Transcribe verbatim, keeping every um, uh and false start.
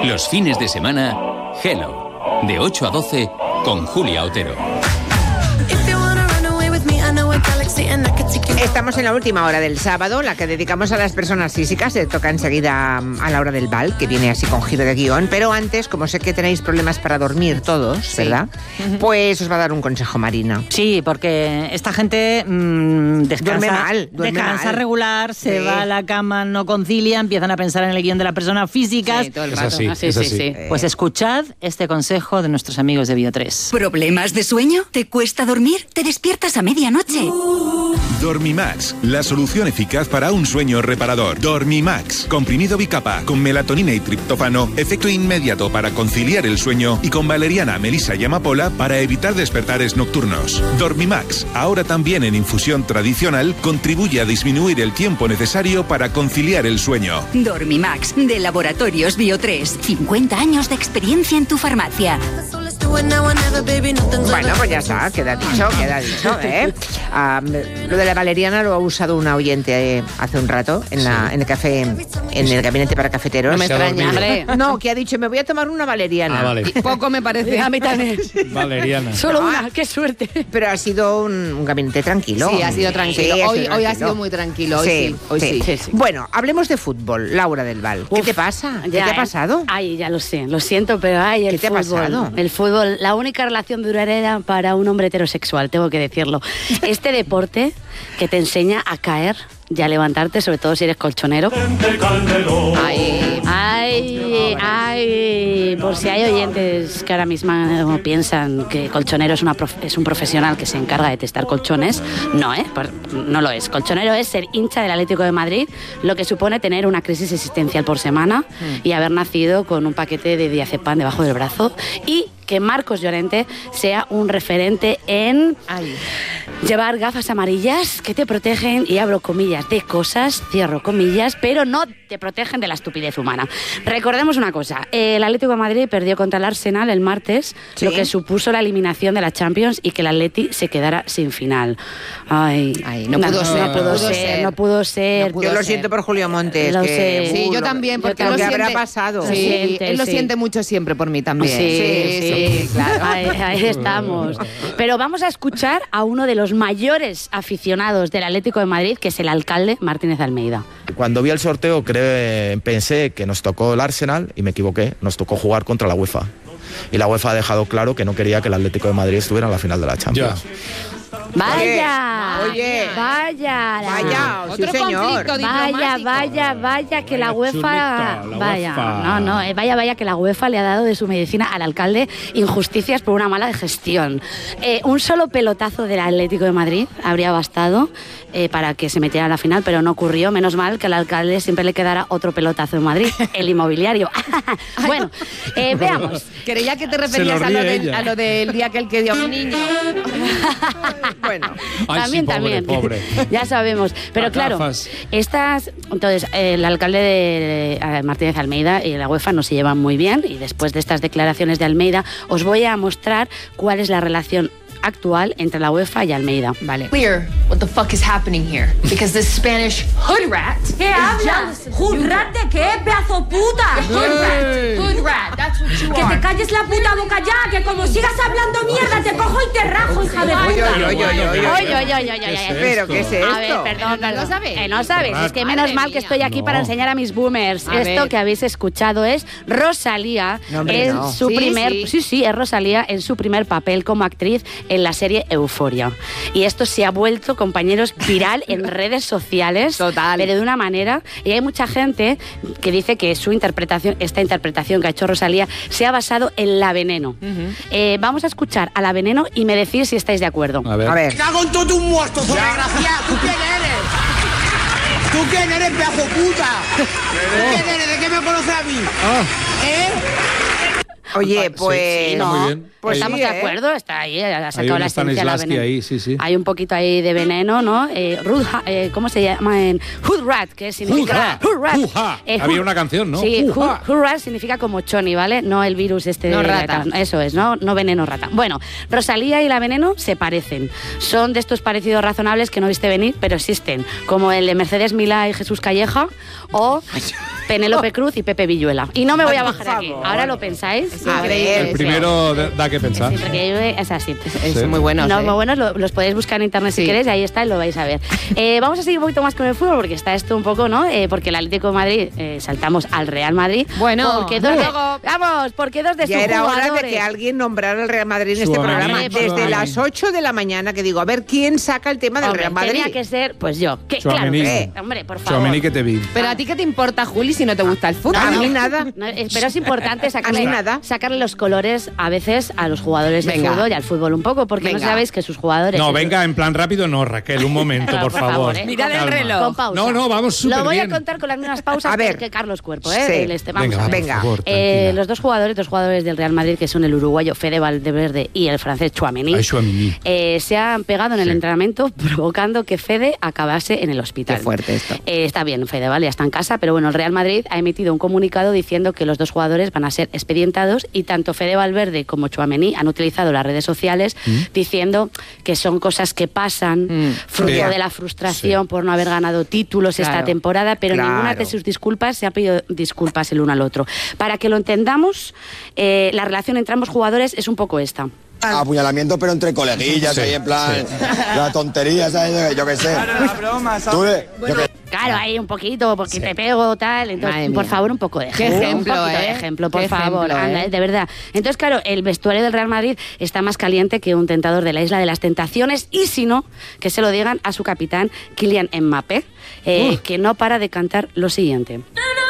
Los fines de semana, Hello, de ocho a doce, con Julia Otero. Estamos en la última hora del sábado, la que dedicamos a las personas físicas. Se toca enseguida a la hora del bal, que viene así con giro de guión. Pero antes, como sé que tenéis problemas para dormir todos, sí, ¿verdad? Uh-huh. Pues os va a dar un consejo Marina. Sí, porque esta gente mmm, descansa, duerme mal, duerme descansa mal. regular, se Sí. va a la cama, no concilia, empiezan a pensar en el guión de la persona físicas. Sí, todo el Es rato. así, Ah, sí, es sí, así. sí. Pues escuchad este consejo de nuestros amigos de Bio tres. ¿Problemas de sueño? ¿Te cuesta dormir? ¿Te despiertas a medianoche? Dormimax, la solución eficaz para un sueño reparador. Dormimax, comprimido bicapa, con melatonina y triptófano, efecto inmediato para conciliar el sueño, y con valeriana, melisa y amapola para evitar despertares nocturnos. Dormimax, ahora también en infusión tradicional, contribuye a disminuir el tiempo necesario para conciliar el sueño. Dormimax, de Laboratorios Bio tres. cincuenta años de experiencia en tu farmacia. Bueno, pues ya está, queda dicho, queda dicho, ¿eh? Um, lo de la valeriana lo ha usado una oyente eh, hace un rato en, la, en el café, en el gabinete para cafeteros. No me Se ha extraña, dormido. hombre. No, que ha dicho, me voy a tomar una valeriana. Ah, vale. Poco me parece. A mí también. Valeriana. Solo una, qué suerte. Pero ha sido un, un gabinete tranquilo. Sí, ha sido tranquilo. Sí, hoy, sido hoy ha tranquilo. sido muy tranquilo. Hoy sí, hoy sí. sí. Bueno, hablemos de fútbol, Laura del Val. ¿Qué Uf, te pasa? ¿Qué ya, te ha ¿eh? pasado? Ay, ya lo sé, lo siento, pero ay, el ¿Qué te ha fútbol. pasado? El fútbol, la única relación duradera para un hombre heterosexual, tengo que decirlo. Este deporte que te enseña a caer y a levantarte, sobre todo si eres colchonero. Ay, Ay, ay, por si hay oyentes que ahora mismo piensan que colchonero es, una prof- es un profesional que se encarga de testar colchones, no, ¿eh? Por- no lo es. Colchonero es ser hincha del Atlético de Madrid, lo que supone tener una crisis existencial por semana y haber nacido con un paquete de diazepam debajo del brazo, y que Marcos Llorente sea un referente en Ay. llevar gafas amarillas que te protegen, y abro comillas, de cosas, cierro comillas, pero no te protegen de la estupidez humana. Recordemos una cosa, el Atlético de Madrid perdió contra el Arsenal el martes, Sí. lo que supuso la eliminación de la Champions y que el Atleti se quedara sin final. Ay, Ay, no pudo ser, no pudo no pudo ser, ser. no pudo ser. No pudo Yo lo ser. siento por Julio Montes. Lo que, sé. sí, uh, yo lo- también, porque lo él que lo habrá siente. pasado. Lo Sí, siente, él lo sí. siente mucho siempre por mí también. Sí, sí, claro. Ahí, ahí estamos. Pero vamos a escuchar a uno de los mayores aficionados del Atlético de Madrid, que es el alcalde Martínez Almeida. Cuando vi el sorteo creo, pensé que nos tocó el Arsenal y me equivoqué, nos tocó jugar contra la UEFA. Y la UEFA ha dejado claro que no quería que el Atlético de Madrid estuviera en la final de la Champions. Vaya, Oye, vaya, vaya, sí, Otro señor. conflicto Vaya, diplomático. vaya, vaya, que la Vaya UEFA, chuleta, la vaya, UEFA. no, no, eh, vaya, vaya, que la UEFA le ha dado de su medicina al alcalde injusticias por una mala gestión. Eh, un solo pelotazo del Atlético de Madrid habría bastado eh, para que se metiera a la final, pero no ocurrió. Menos mal que al alcalde siempre le quedara otro pelotazo en Madrid, el inmobiliario. Bueno, eh, veamos. Creía que te referías Se lo a, lo ríe del, ella. a lo del día que el que dio a un niño. Bueno, Ay, también, sí, pobre, también. pobre. Ya sabemos. Pero Las claro, gafas. estas. Entonces, eh, el alcalde de eh, Martínez Almeida y la UEFA no se llevan muy bien. Y después de estas declaraciones de Almeida, os voy a mostrar cuál es la relación actual entre la UEFA y Almeida. Vale. Clear what the fuck is happening here because this Spanish hood rat. ¿Qué hablas? ¿Jurrat de qué, pedazo puta? Hood rat. Hood rat. That's what you Que are. te calles la puta boca ya, que como sigas hablando mierda te cojo y te rajo, hija de oye, puta. oye, oye, oye, Oye, oye. oye, oye, oye, oye. Pero, ¿qué es esto? A ver, perdón, no lo perdón. sabéis. Eh, no sabes, es que menos Madre mal que mía. estoy aquí No. para enseñar a mis boomers. A Esto ver. que habéis escuchado es Rosalía No, hombre, en no. su Sí, primer, sí. sí, sí, es Rosalía en su primer papel como actriz en la serie Euforia. Y esto se ha vuelto, compañeros, viral en redes sociales, Total. pero de una manera. Y hay mucha gente que dice que su interpretación, esta interpretación que ha hecho Rosalía, se ha basado en La Veneno. Eh, vamos a escuchar a La Veneno y me decís si estáis de acuerdo. A ver. A ver. ¡Cago en todo un muerto, desgraciado! ¿Tú quién eres? ¿Tú quién eres, pedazo puta? ¿Tú quién eres? ¿De qué me conoces a mí? ¿Eh? Oye, Sí, pues... sí, No, muy bien. Pues estamos sí, de ¿eh? acuerdo, está ahí, ha Hay sacado un la esencia de La Stanislavski Veneno. ahí, sí, sí. Hay un poquito ahí de veneno, ¿no? Eh, Ruth, Ha- eh, ¿cómo se llama en Hood Rat? Que significa Hood Hood Rat. Hood-ha. Eh, Había Hood- una canción, ¿no? Sí, Hood-ha. Hood, Hood Rat significa como choni, ¿vale? No el virus este No de rata. Eso es, ¿no? No veneno rata. Bueno, Rosalía y La Veneno se parecen. Son de estos parecidos razonables que no viste venir, pero existen. Como el de Mercedes Milá y Jesús Calleja o Penélope Cruz y Pepe Villuela. Y no me voy a Ay, por bajar aquí. favor. Ahora lo pensáis. Es increíble. El primero de- da que pensar. Sí, porque es así. Es Sí. muy bueno. No, muy buenos, lo- los podéis buscar en internet si Sí. queréis, y ahí está y lo vais a ver. Eh, vamos a seguir un poquito más con el fútbol porque está esto un poco, ¿no? Eh, porque el Atlético de Madrid, eh, saltamos al Real Madrid. Bueno, porque dos de, luego- vamos, porque dos de Ya sus era hora jugadores... de que alguien nombrara el Real Madrid en este Tchouaméni, programa. Desde Tchouaméni. las ocho de la mañana que digo, a ver quién saca el tema del Hombre, Real Madrid. tenía que ser, pues yo. Que, claro, Tchouaméni. que- hombre, por favor. Tchouaméni que te vi. Pero a ti qué te importa, Juli, si no te gusta el fútbol. A mí nada. No, eh, pero es importante sacarle, A mí nada. sacarle los colores a veces a los jugadores de Venga. fútbol y al fútbol un poco, porque Venga. no sabéis que sus jugadores... No, venga, en plan rápido, no, Raquel, un momento, Pero, por por favor. favor, ¿eh? Mirad el Calma. reloj. Con pausa. No, no, vamos súper Lo voy bien. a contar con las mismas pausas A ver. que Carlos Cuerpo, ¿eh? Sí. El este, vamos Venga, a por ver. Venga. favor, Eh, tranquila. los dos jugadores, dos jugadores del Real Madrid, que son el uruguayo Fede Valverde y el francés Tchouaméni, Ay, Tchouaméni. eh, se han pegado en el Sí. entrenamiento provocando que Fede acabase en el hospital. Qué fuerte esto. Eh, está bien, Fede, ¿vale? Ya está en casa, pero bueno, el Real Madrid ha emitido un comunicado diciendo que los dos jugadores van a ser expedientados y tanto Fede Valverde como Tchouaméni han utilizado las redes sociales diciendo que son cosas que pasan, Mm. fruto Sí. de la frustración por no haber ganado títulos esta Claro. temporada, pero Claro. ninguna de sus disculpas se ha pedido disculpas el uno al otro. Para que lo entendamos, eh, la relación entre ambos jugadores es un poco esta. Apuñalamiento, pero entre coleguillas, Sí, ahí en plan, sí. la tontería, ¿sabes? Yo qué sé. Tú le- yo qué- Claro, ahí un poquito, porque te pego, tal. Entonces, Madre por mía. favor, un poco de Qué ejemplo. ejemplo, un poquito de ¿eh? ejemplo, por Qué favor. ejemplo, Anda, ¿eh? eh, de verdad. Entonces, claro, el vestuario del Real Madrid está más caliente que un tentador de la Isla de las Tentaciones. Y si no, que se lo digan a su capitán, Kylian Mbappé, eh, que no para de cantar lo siguiente.